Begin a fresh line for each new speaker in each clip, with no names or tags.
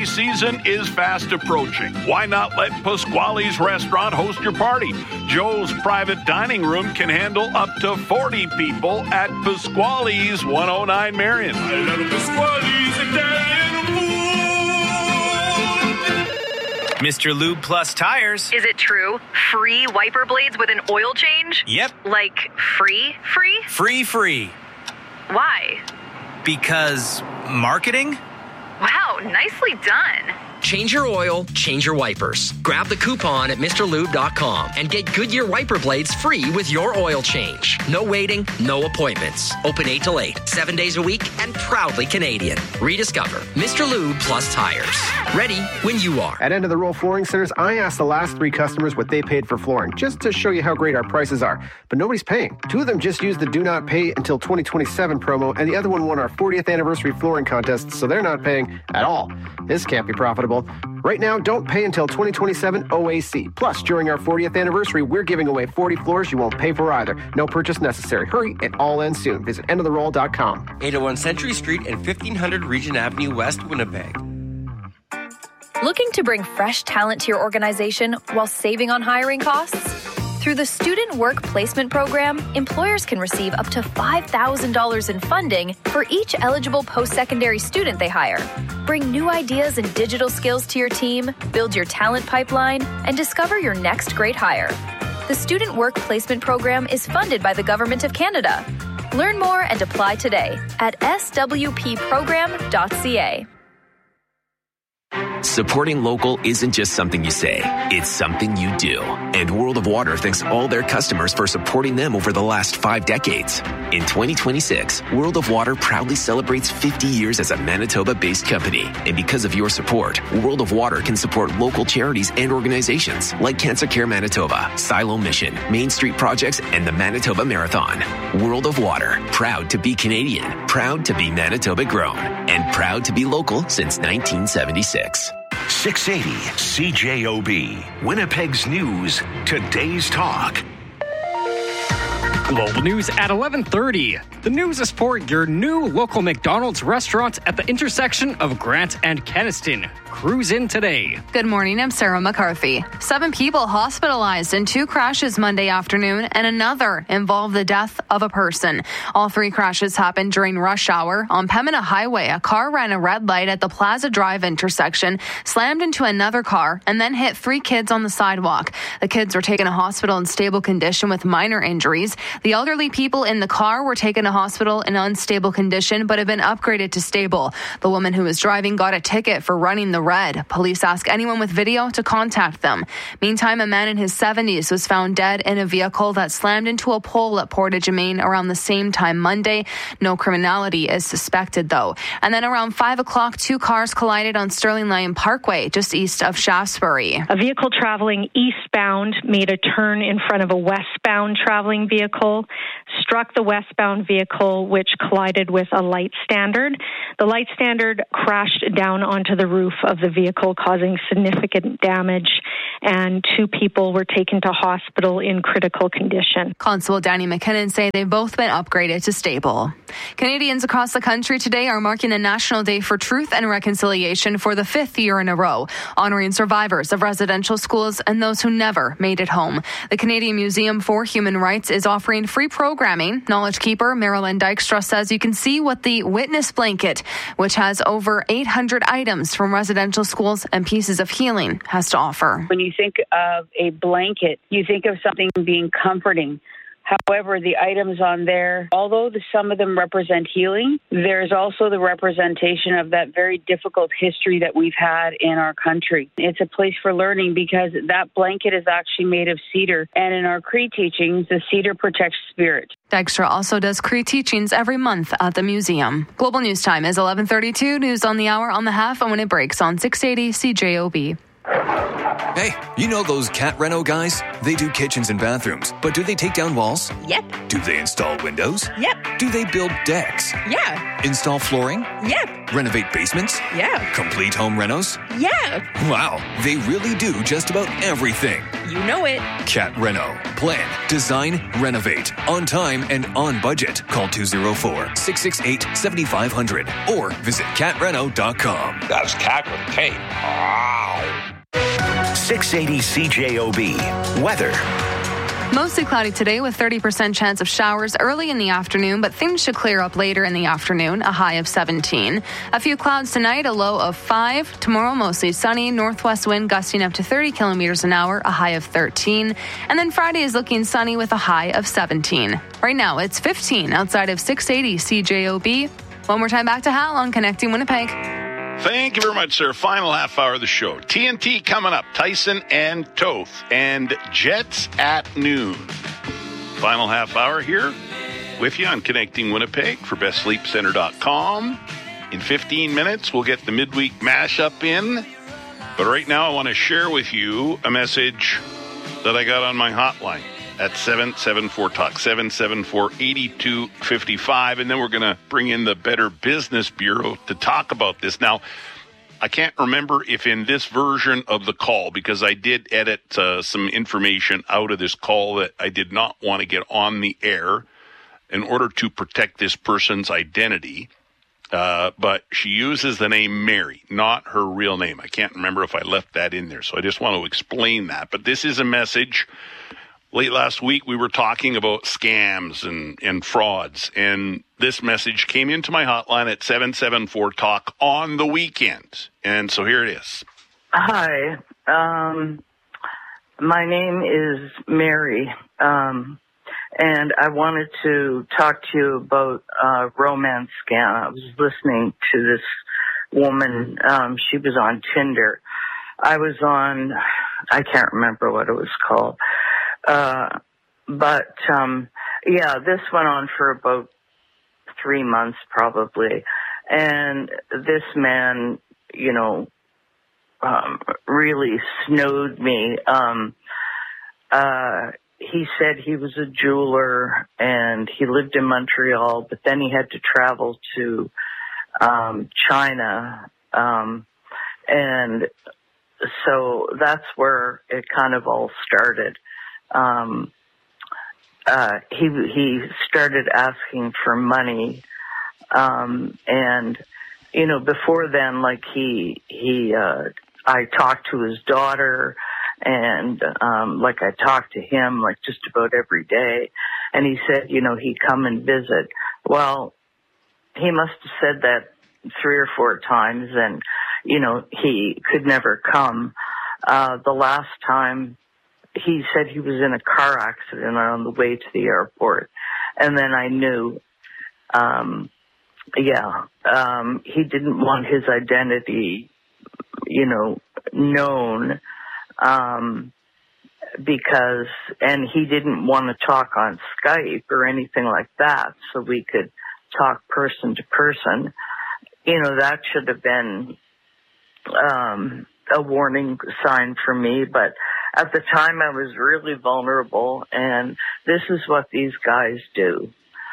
season is fast approaching. Why not let Pasquale's Restaurant host your party? Joe's private dining room can handle up to 40 people at Pasquale's 109 Marion.
I love Pasquale's Italian food.
Mr. Lube Plus Tires.
Is it true? Free wiper blades with an oil change?
Yep.
Like free?
Free.
Why?
Because marketing?
Wow, nicely done.
Change your oil, change your wipers. Grab the coupon at MrLube.com and get Goodyear wiper blades free with your oil change. No waiting, no appointments. Open 8 till 8, 7 days a week, and proudly Canadian. Rediscover Mr. Lube Plus Tires. Ready when you are.
At End of the Roll Flooring Centers, I asked the last 3 customers what they paid for flooring, just to show you how great our prices are. But nobody's paying. 2 of them just used the Do Not Pay Until 2027 promo, and the other one won our 40th anniversary flooring contest, so they're not paying at all. This can't be profitable. Right now, don't pay until 2027 OAC. Plus, during our 40th anniversary, we're giving away 40 floors you won't pay for either. No purchase necessary. Hurry, it all ends soon. Visit endoftheroll.com.
801 Century Street and 1500 Regent Avenue West, Winnipeg.
Looking to bring fresh talent to your organization while saving on hiring costs? Through the Student Work Placement Program, employers can receive up to $5,000 in funding for each eligible post-secondary student they hire. Bring new ideas and digital skills to your team, build your talent pipeline, and discover your next great hire. The Student Work Placement Program is funded by the Government of Canada. Learn more and apply today at swpprogram.ca.
Supporting local isn't just something you say, it's something you do. And World of Water thanks all their customers for supporting them over the last 5 decades. In 2026, World of Water proudly celebrates 50 years as a Manitoba-based company. And because of your support, World of Water can support local charities and organizations like Cancer Care Manitoba, Silo Mission, Main Street Projects, and the Manitoba Marathon. World of Water, proud to be Canadian, proud to be Manitoba grown, and proud to be local since 1976.
680 CJOB, Winnipeg's News, Today's Talk.
Global news at 11:30. The news is for your new local McDonald's restaurant at the intersection of Grant and Kenaston. Cruise in today.
Good morning, I'm Sarah McCarthy. 7 people hospitalized in 2 crashes Monday afternoon, and another involved the death of a person. All 3 crashes happened during rush hour. On Pembina Highway, a car ran a red light at the Plaza Drive intersection, slammed into another car, and then hit 3 kids on the sidewalk. The kids were taken to hospital in stable condition with minor injuries. The elderly people in the car were taken to hospital in unstable condition, but have been upgraded to stable. The woman who was driving got a ticket for running the red. Police ask anyone with video to contact them. Meantime, a man in his 70s was found dead in a vehicle that slammed into a pole at Portage-Main around the same time Monday. No criminality is suspected, though. And then around 5 o'clock, 2 cars collided on Sterling Lyon Parkway, just east of Shaftesbury.
A vehicle traveling eastbound made a turn in front of a westbound traveling vehicle, struck the westbound vehicle, which collided with a light standard. The light standard crashed down onto the roof of the vehicle, causing significant damage, and 2 people were taken to hospital in critical condition.
Constable Danny McKinnon say they've both been upgraded to stable. Canadians across the country today are marking the National Day for Truth and Reconciliation for the 5th year in a row, honoring survivors of residential schools and those who never made it home. The Canadian Museum for Human Rights is offering free programming. Knowledge keeper Marilyn Dykstra says you can see what the Witness Blanket, which has over 800 items from residential schools and pieces of healing, has to offer.
When you think of a blanket, you think of something being comforting. However, the items on there, although some of them represent healing, there's also the representation of that very difficult history that we've had in our country. It's a place for learning because that blanket is actually made of cedar. And in our Cree teachings, the cedar protects spirit.
Dykstra also does Cree teachings every month at the museum. Global News Time is 11:32. News on the hour, on the half, and when it breaks on 680 CJOB.
Hey, you know those Cat Reno guys? They do kitchens and bathrooms, but do they take down walls?
Yep.
Do they install windows?
Yep.
Do they build decks?
Yeah.
Install flooring?
Yep.
Renovate basements?
Yeah.
Complete home renos?
Yeah.
Wow, they really do just about everything.
You know it.
Cat Reno. Plan, design, renovate. On time and on budget. Call 204-668-7500 or visit catreno.com.
That's cat with a K. Wow. 680 CJOB. Weather.
Mostly cloudy today with 30% chance of showers early in the afternoon, but things should clear up later in the afternoon, a high of 17. A few clouds tonight, a low of 5. Tomorrow, mostly sunny, northwest wind gusting up to 30 kilometers an hour, a high of 13. And then Friday is looking sunny with a high of 17. Right now, it's 15 outside of 680 CJOB. One more time back to Hal on Connecting Winnipeg.
Thank you very much, sir. Final half hour of the show. TNT coming up. Tyson and Toth and Jets at noon. Final half hour here with you on Connecting Winnipeg for BestSleepCenter.com. In 15 minutes, we'll get the midweek mashup in. But right now, I want to share with you a message that I got on my hotline at 774-TALK, 774-8255. And then we're going to bring in the Better Business Bureau to talk about this. Now, I can't remember if in this version of the call, because I did edit some information out of this call that I did not want to get on the air in order to protect this person's identity. But she uses the name Mary, not her real name. I can't remember if I left that in there. So I just want to explain that. But this is a message. Late last week, we were talking about scams and frauds, and this message came into my hotline at 774-TALK on the weekend. And so here it is.
Hi. My name is Mary, and I wanted to talk to you about a romance scam. I was listening to this woman. She was on Tinder. I was on, I can't remember what it was called. This went on for about 3 months probably. And this man, really snowed me. He said he was a jeweler and he lived in Montreal, but then he had to travel to, China. And so that's where it kind of all started. He started asking for money. Before then, I talked to his daughter and, I talked to him, just about every day. And he said, he'd come and visit. Well, he must have said that 3 or 4 times and, he could never come. The last time, he said he was in a car accident on the way to the airport. And then I knew, he didn't want his identity, known, and he didn't want to talk on Skype or anything like that, so we could talk person to person. That should have been, a warning sign for me, but at the time I was really vulnerable, and this is what these guys do.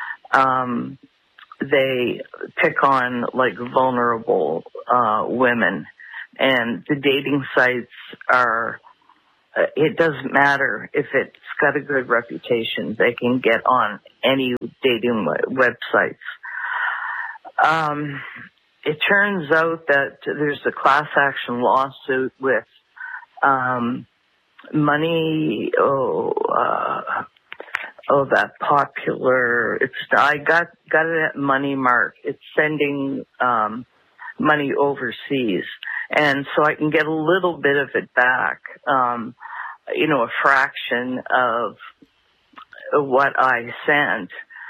They pick on vulnerable women, and the dating sites are, it doesn't matter if it's got a good reputation, they can get on any dating websites. It turns out that there's a class action lawsuit with money. That popular. I got it at Money Mark. It's sending money overseas, and so I can get a little bit of it back. A fraction of what I sent.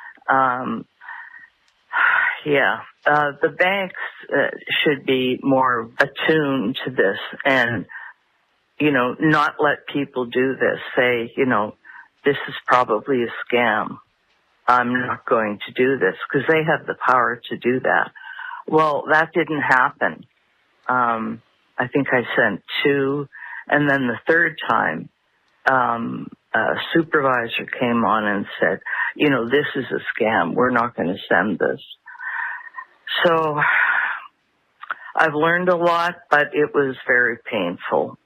The banks should be more attuned to this and, not let people do this. Say, this is probably a scam. I'm not going to do this, because they have the power to do that. Well, that didn't happen. I think I sent 2, And then the third time, a supervisor came on and said, this is a scam. We're not going to send this. So I've learned a lot, but it was very painful.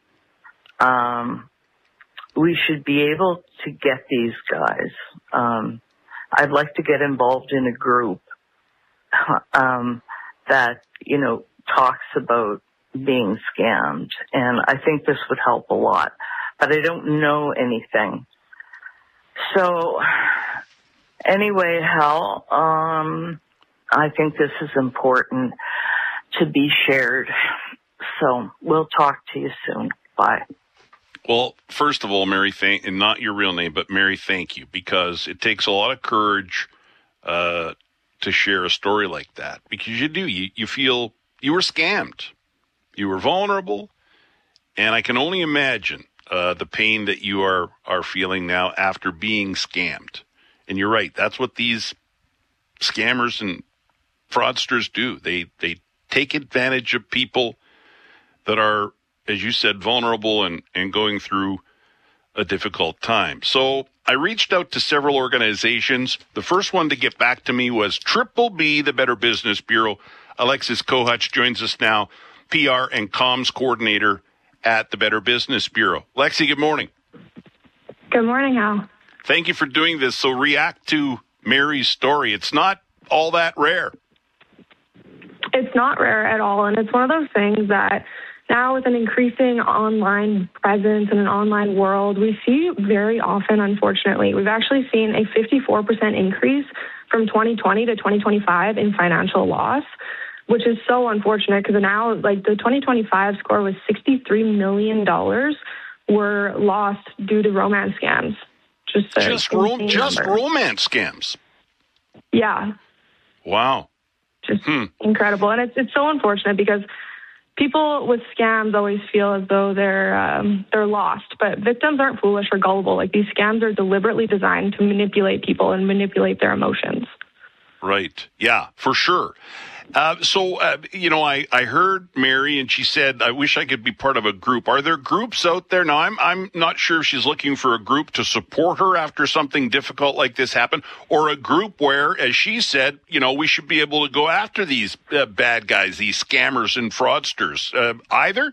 We should be able to get these guys. I'd like to get involved in a group that, talks about being scammed. And I think this would help a lot. But I don't know anything. So anyway, Hal, I think this is important to be shared. So we'll talk to you soon. Bye.
Well, first of all, Mary, and not your real name, but Mary, thank you, because it takes a lot of courage to share a story like that, because you do. You feel you were scammed. You were vulnerable, and I can only imagine the pain that you are feeling now after being scammed. And you're right. That's what these scammers and fraudsters do. They take advantage of people that are, as you said, vulnerable and going through a difficult time. So I reached out to several organizations. The first one to get back to me was Triple B, the Better Business Bureau. Alexis Kohutch joins us now, PR and comms coordinator at the Better Business Bureau. Lexi, good morning.
Good morning, Hal.
Thank you for doing this. So react to Mary's story. It's not all that rare.
It's not rare at all, and it's one of those things that now with an increasing online presence in an online world, we see very often, unfortunately. We've actually seen a 54% increase from 2020 to 2025 in financial loss, which is so unfortunate because now, the 2025 score was $63 million were lost due to romance scams. Just romance scams. Yeah.
Wow.
Just incredible. And it's so unfortunate because people with scams always feel as though they're lost, but victims aren't foolish or gullible. These scams are deliberately designed to manipulate people and manipulate their emotions.
Right. Yeah, for sure. I heard Mary, and she said, I wish I could be part of a group. Are there groups out there? Now, I'm not sure if she's looking for a group to support her after something difficult like this happened, or a group where, as she said, we should be able to go after these bad guys, these scammers and fraudsters. Either?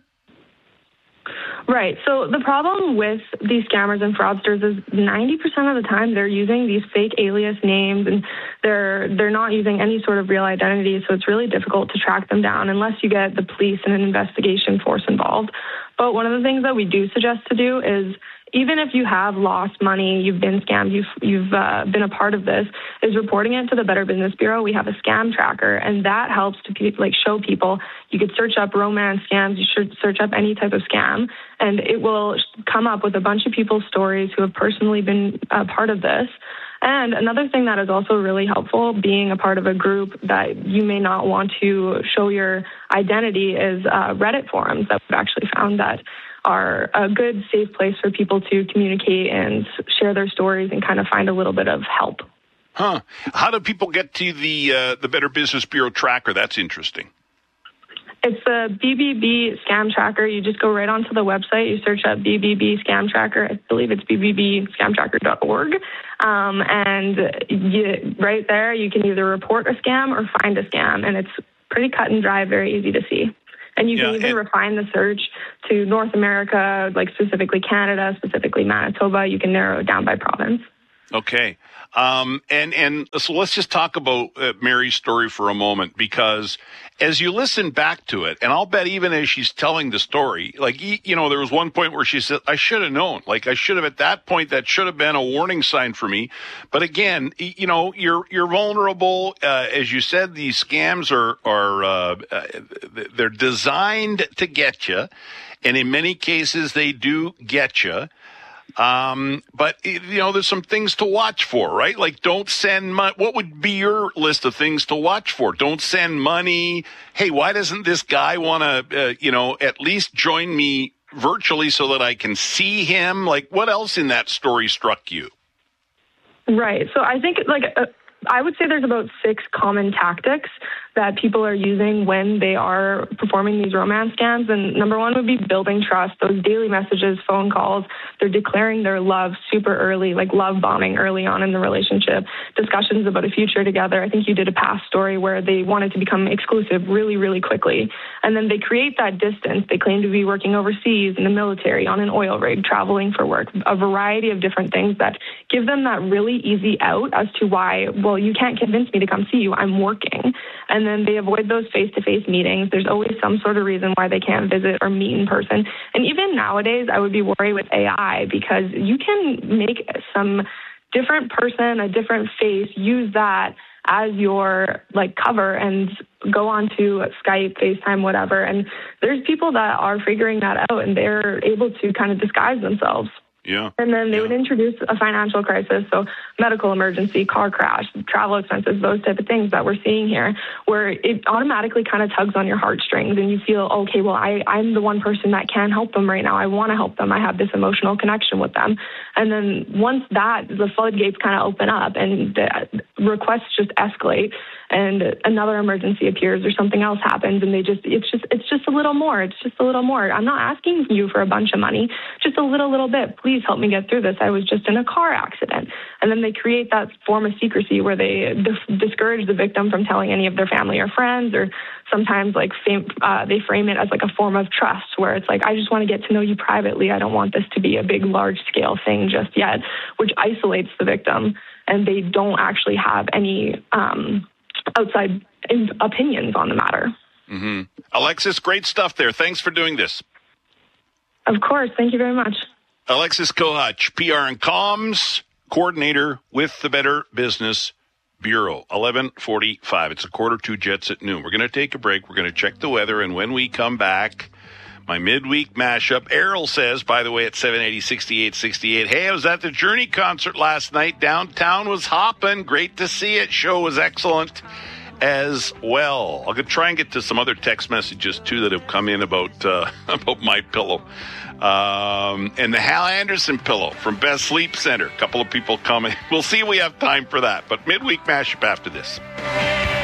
Right. So the problem with these scammers and fraudsters is 90% of the time they're using these fake alias names, and they're not using any sort of real identity. So it's really difficult to track them down unless you get the police and an investigation force involved. But one of the things that we do suggest to do is, even if you have lost money, you've been scammed, you've been a part of this, is reporting it to the Better Business Bureau. We have a scam tracker, and that helps to show people. You could search up romance scams, you should search up any type of scam, and it will come up with a bunch of people's stories who have personally been a part of this. And another thing that is also really helpful, being a part of a group that you may not want to show your identity, is Reddit forums that we've actually found that are a good, safe place for people to communicate and share their stories and kind of find a little bit of help.
Huh. How do people get to the Better Business Bureau tracker? That's interesting.
It's the BBB Scam Tracker. You just go right onto the website. You search up BBB Scam Tracker. I believe it's bbbscamtracker.org. And right there, you can either report a scam or find a scam. And it's pretty cut and dry, very easy to see. And you can even refine the search to North America, specifically Canada, specifically Manitoba. You can narrow it down by province.
Okay. And so let's just talk about Mary's story for a moment, because as you listen back to it, and I'll bet even as she's telling the story, there was one point where she said, I should have known. I should have, at that point, that should have been a warning sign for me. But again, you're vulnerable. As you said, these scams are they're designed to get you. And in many cases, they do get you. But there's some things to watch for, right? Don't send money. What would be your list of things to watch for? Don't send money. Hey, why doesn't this guy want to, at least join me virtually so that I can see him? What else in that story struck you?
Right. So I think I would say there's about 6 common tactics that people are using when they are performing these romance scams. And number one would be building trust, those daily messages, phone calls. They're declaring their love super early, like love bombing early on in the relationship, discussions about a future together. I think you did a past story where they wanted to become exclusive really, really quickly. And then they create that distance. They claim to be working overseas in the military, on an oil rig, traveling for work, a variety of different things that give them that really easy out as to why, well, you can't convince me to come see you. I'm working. And then they avoid those face-to-face meetings. There's always some sort of reason why they can't visit or meet in person. And even nowadays, I would be worried with AI because you can make some different person, a different face, use that as your cover and go on to Skype, FaceTime, whatever. And there's people that are figuring that out and they're able to kind of disguise themselves.
Yeah.
And then they would introduce a financial crisis, so medical emergency, car crash, travel expenses, those type of things that we're seeing here, where it automatically kind of tugs on your heartstrings and you feel, okay, well, I'm the one person that can help them right now. I want to help them. I have this emotional connection with them. And then once the floodgates kind of open up and the requests just escalate and another emergency appears or something else happens and it's just a little more. It's just a little more. I'm not asking you for a bunch of money, just a little bit. Please help me get through this. I was just in a car accident. And then they create that form of secrecy where they discourage the victim from telling any of their family or friends, or sometimes they frame it as like a form of trust where it's like, I just want to get to know you privately. I don't want this to be a big, large scale thing just yet, which isolates the victim and they don't actually have any outside opinions on the matter.
Mm-hmm. Alexis, great stuff there. Thanks for doing this.
Of course. Thank you very much.
Alexis Kohutch, PR and Comms Coordinator with the Better Business Bureau. 11:45. It's 1:45 Jets at noon. We're going to take a break. We're going to check the weather. And when we come back, my midweek mashup. Errol says, by the way, at 780-6868, hey, I was at the Journey concert last night. Downtown was hopping. Great to see it. Show was excellent as well. I'll try and get to some other text messages, too, that have come in about my pillow. And the Hal Anderson pillow from Best Sleep Center. A couple of people coming. We'll see if we have time for that. But midweek mashup after this.